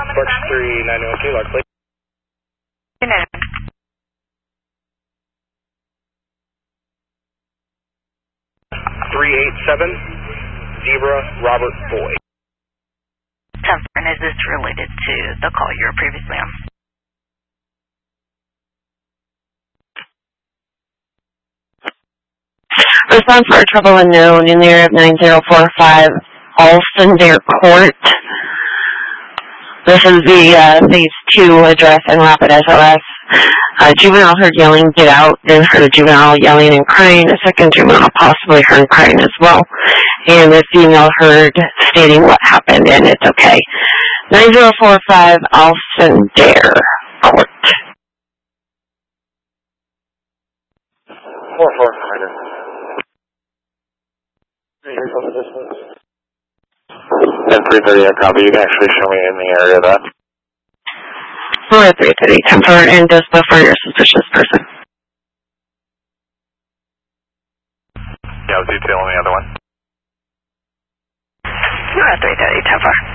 Bucks 3902, Lark Lake. 387, Zebra, Robert Boyd. 10, and is this related to the call you were previously on? Response for trouble unknown in the area of 9045 Alcindare Court. This is the phase 2 address in Rapid SOS. Juvenile heard yelling, get out, then heard a juvenile yelling and crying. A second juvenile possibly heard crying as well. And the female heard stating what happened, and it's okay. 9045 Alcindare Court. 445. And 330, I copy. You can actually show me in the area of that. 330, 10 forward, and just before your suspicious person. Yeah, I was detailing the other one. 330, 10 forward.